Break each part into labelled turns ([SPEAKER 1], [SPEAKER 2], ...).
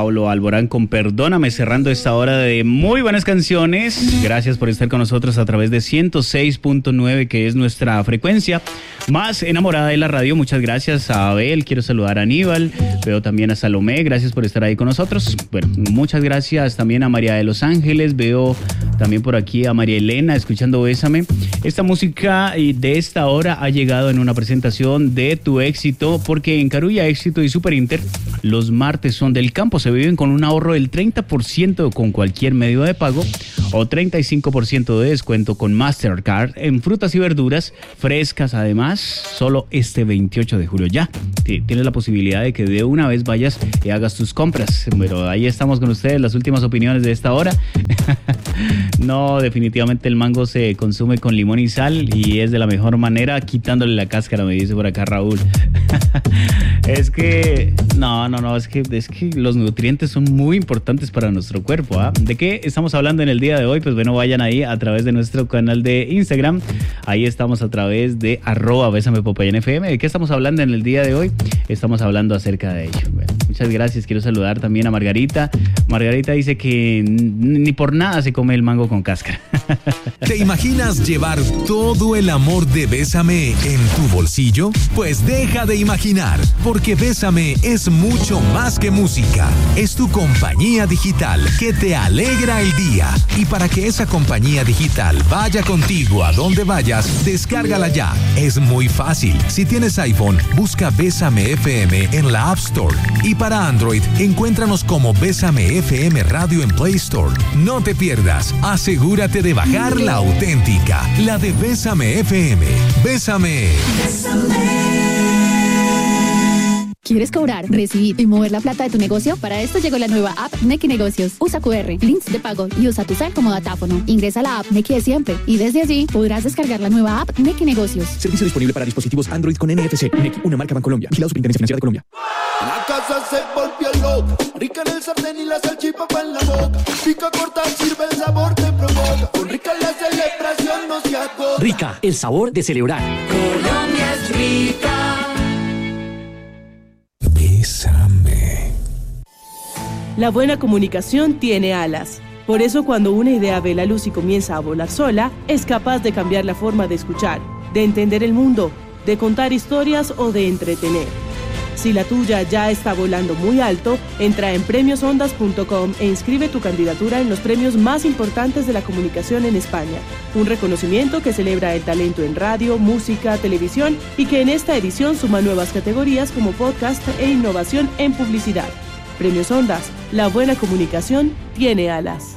[SPEAKER 1] Pablo Alborán con Perdóname, cerrando esta hora de muy buenas canciones. Gracias por estar con nosotros a través de 106.9, que es nuestra frecuencia más enamorada de la radio. Muchas gracias a Abel, quiero saludar a Aníbal, veo también a Salomé, gracias por estar ahí con nosotros. Bueno, muchas gracias también a María de Los Ángeles, veo también por aquí a María Elena escuchando Bésame. Esta música de esta hora ha llegado en una presentación de Tu Éxito, porque en Carulla Éxito y Super Inter los martes son del campo, se viven con un ahorro del 30% con cualquier medio de pago o 35% de descuento con Mastercard en frutas y verduras frescas. Además, solo este 28 de julio ya tienes la posibilidad de que de una vez vayas y hagas tus compras. Pero ahí estamos con ustedes, las últimas opiniones de esta hora. No, definitivamente el mango se consume con limón y sal y es de la mejor manera quitándole la cáscara, me dice por acá Raúl. Es que es que los nutrientes son muy importantes para nuestro cuerpo, ¿ah? ¿De qué estamos hablando en el día de hoy? Pues bueno, vayan ahí a través de nuestro canal de Instagram. Ahí estamos a través de @BésamePopayanFM. ¿De qué estamos hablando en el día de hoy? Estamos hablando acerca de ello. Bueno, muchas gracias. Quiero saludar también a Margarita. Margarita dice que ni por nada se come el mango con cáscara.
[SPEAKER 2] ¿Te imaginas llevar todo el amor de Bésame en tu bolsillo? Pues deja de imaginar, porque Bésame es mucho más que música. Es tu compañía digital que te alegra el día. Y para que esa compañía digital vaya contigo a donde vayas, descárgala ya. Es muy fácil. Si tienes iPhone, busca Bésame FM en la App Store. Y para Android, encuéntranos como Bésame FM Radio en Play Store. No te pierdas. Asegúrate de bajar la auténtica, la de Bésame FM. Bésame.
[SPEAKER 3] ¿Quieres cobrar, recibir y mover la plata de tu negocio? Para esto llegó la nueva app Nequi Negocios. Usa QR, links de pago y usa tu cel como datáfono. Ingresa a la app Nequi de siempre y desde allí podrás descargar la nueva app Nequi Negocios.
[SPEAKER 4] Servicio disponible para dispositivos Android con NFC. Nequi, una marca Bancolombia. Vigilado Superintendencia Financiera de Colombia.
[SPEAKER 5] La casa se volvió loca, rica en el sartén y la salchipapa en la boca. Pica corta, sirve el sabor, te provoca. Con Rica la celebración no se agota.
[SPEAKER 6] Rica, el sabor de celebrar.
[SPEAKER 7] Colombia es rica.
[SPEAKER 2] Bésame.
[SPEAKER 8] La buena comunicación tiene alas. Por eso, cuando una idea ve la luz y comienza a volar sola, es capaz de cambiar la forma de escuchar, de entender el mundo, de contar historias o de entretener. Si la tuya ya está volando muy alto, entra en premiosondas.com e inscribe tu candidatura en los premios más importantes de la comunicación en España. Un reconocimiento que celebra el talento en radio, música, televisión y que en esta edición suma nuevas categorías como podcast e innovación en publicidad. Premios Ondas, la buena comunicación tiene alas.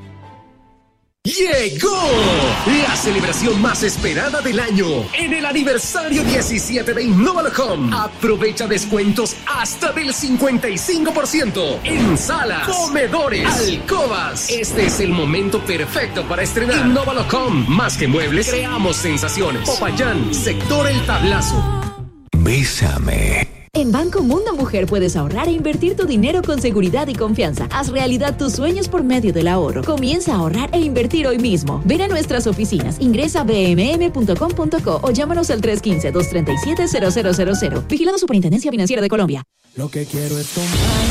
[SPEAKER 9] ¡Llegó! La celebración más esperada del año. En el aniversario 17 de Innovalocom. Aprovecha descuentos hasta del 55% en salas, comedores, alcobas. Este es el momento perfecto para estrenar. Innovalocom. Más que muebles, creamos sensaciones. Popayán, sector El Tablazo.
[SPEAKER 2] Bésame.
[SPEAKER 10] En Banco Mundo Mujer puedes ahorrar e invertir tu dinero con seguridad y confianza. Haz realidad tus sueños por medio del ahorro. Comienza a ahorrar e invertir hoy mismo. Ven a nuestras oficinas, ingresa a bmm.com.co o llámanos al 315-237-0000. Vigilado Superintendencia Financiera de Colombia.
[SPEAKER 5] Lo que quiero es tomar